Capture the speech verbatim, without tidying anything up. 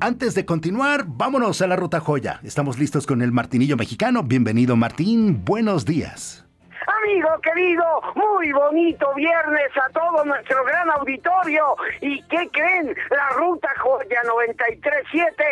antes de continuar, vámonos a la Ruta Joya. Estamos listos con el Martinillo mexicano. Bienvenido, Martín. Buenos días. Amigo querido, muy bonito viernes a todo nuestro gran auditorio. ¿Y qué creen? La Ruta Joya noventa y tres punto siete